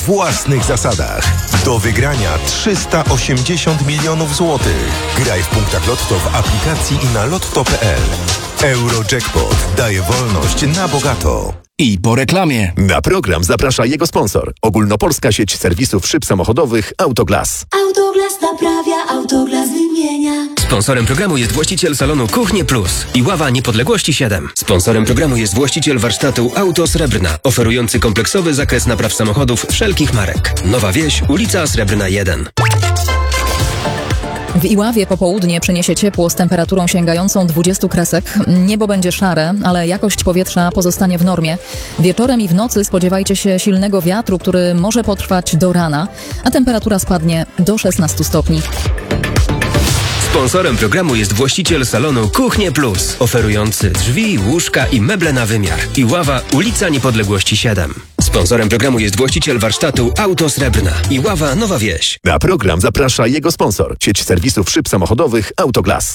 własnych zasadach. Do wygrania 380 milionów złotych. Graj w punktach Lotto w aplikacji i na lotto.pl. Eurojackpot daje wolność na bogato. I po reklamie. Na program zaprasza jego sponsor. Ogólnopolska sieć serwisów szyb samochodowych Autoglas. Autoglas naprawia, Autoglas wymienia. Sponsorem programu jest właściciel salonu Kuchnie Plus i Ława Niepodległości 7. Sponsorem programu jest właściciel warsztatu Auto Srebrna, oferujący kompleksowy zakres napraw samochodów wszelkich marek. Nowa Wieś, ulica Srebrna 1. W Iławie popołudnie przyniesie ciepło z temperaturą sięgającą 20 kresek. Niebo będzie szare, ale jakość powietrza pozostanie w normie. Wieczorem i w nocy spodziewajcie się silnego wiatru, który może potrwać do rana, a temperatura spadnie do 16 stopni. Sponsorem programu jest właściciel salonu Kuchnie Plus, oferujący drzwi, łóżka i meble na wymiar. Iława, ulica Niepodległości 7. Sponsorem programu jest właściciel warsztatu Auto Srebrna. Iława, Nowa Wieś. Na program zaprasza jego sponsor. Sieć serwisów szyb samochodowych Autoglas.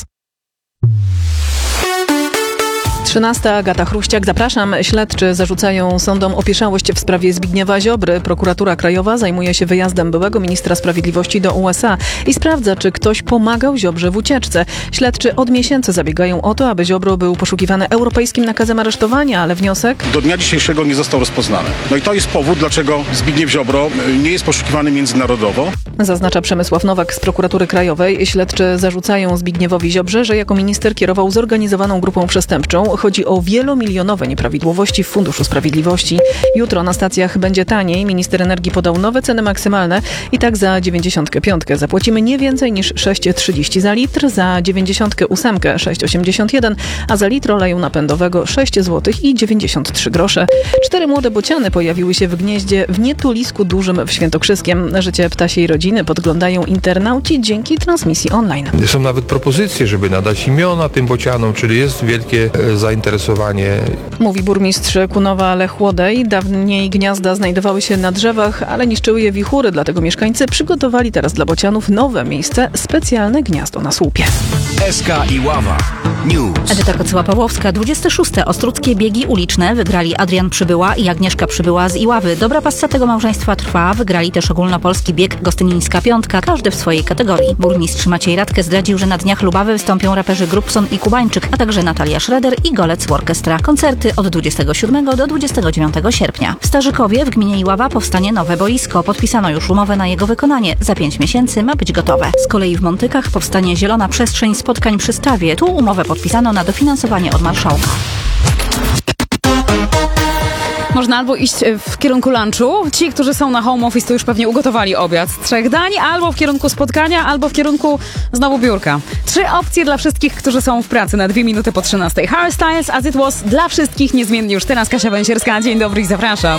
13. Agata Chruściak. Zapraszam. Śledczy zarzucają sądom opieszałość w sprawie Zbigniewa Ziobry. Prokuratura Krajowa zajmuje się wyjazdem byłego ministra sprawiedliwości do USA i sprawdza, czy ktoś pomagał Ziobrze w ucieczce. Śledczy od miesięcy zabiegają o to, aby Ziobro był poszukiwany europejskim nakazem aresztowania, ale wniosek do dnia dzisiejszego nie został rozpoznany. No i to jest powód, dlaczego Zbigniew Ziobro nie jest poszukiwany międzynarodowo. Zaznacza Przemysław Nowak z Prokuratury Krajowej. Śledczy zarzucają Zbigniewowi Ziobrze, że jako minister kierował zorganizowaną grupą przestępczą. Chodzi o wielomilionowe nieprawidłowości w Funduszu Sprawiedliwości. Jutro na stacjach będzie taniej. Minister energii podał nowe ceny maksymalne. I tak za 95 zapłacimy nie więcej niż 6,30 za litr, za 98 6,81, a za litr oleju napędowego 6 zł i 93 grosze. 4 młode bociany pojawiły się w gnieździe w Nietulisku Dużym w Świętokrzyskiem. Życie ptasiej rodziny podglądają internauci dzięki transmisji online. Są nawet propozycje, żeby nadać imiona tym bocianom, czyli jest wielkie zainteresowanie. Mówi burmistrz Kunowa Lech Łodej. Dawniej gniazda znajdowały się na drzewach, ale niszczyły je wichury, dlatego mieszkańcy przygotowali teraz dla bocianów nowe miejsce, specjalne gniazdo na słupie. SK Iława News. Edyta Kocyła-Pawłowska. 26. Ostruckie biegi uliczne wygrali Adrian Przybyła i Agnieszka Przybyła z Iławy. Dobra pasja tego małżeństwa trwa. Wygrali też ogólnopolski bieg Gostynińska Piątka, każdy w swojej kategorii. Burmistrz Maciej Radke zdradził, że na dniach Lubawy wystąpią raperzy Grubson i Kubańczyk, a także Natalia Schroeder i Golec Orkiestra. Koncerty od 27 do 29 sierpnia. W Starzykowie w gminie Iława powstanie nowe boisko. Podpisano już umowę na jego wykonanie. Za 5 miesięcy ma być gotowe. Z kolei w Montykach powstanie zielona przestrzeń spotkań przy stawie. Tu umowę podpisano na dofinansowanie od marszałka. Można albo iść w kierunku lunchu. Ci, którzy są na home office, to już pewnie ugotowali obiad z 3 dań, albo w kierunku spotkania, albo w kierunku znowu biurka. 3 opcje dla wszystkich, którzy są w pracy na 2 minuty po 13. Hairstyles as it was dla wszystkich niezmiennie już teraz. Kasia Węsierska, dzień dobry i zapraszam.